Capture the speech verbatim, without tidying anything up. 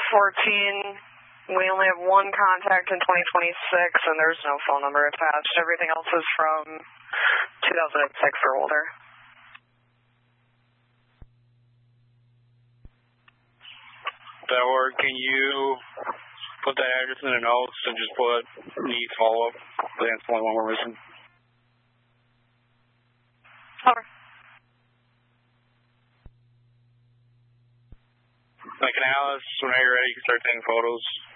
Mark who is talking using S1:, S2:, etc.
S1: fourteen, we only have one contact in twenty twenty-six, and there's no phone number attached. Everything else is from two thousand six or older.
S2: That work. Can you put that address in the notes and just put needs follow-up? That's the only one we're missing.
S1: Over.
S2: Like, Alice, whenever you're ready, you can start taking photos.